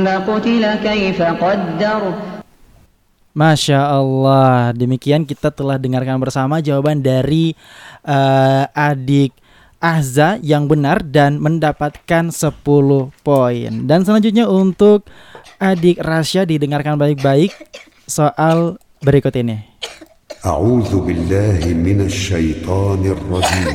قتل كيف قدر. Masya Allah, demikian kita telah dengarkan bersama jawaban dari adik Ahza yang benar dan mendapatkan 10 poin. Dan selanjutnya untuk adik Rasya didengarkan baik-baik soal berikut ini. A'udzu billahi minasy syaithanir rajim.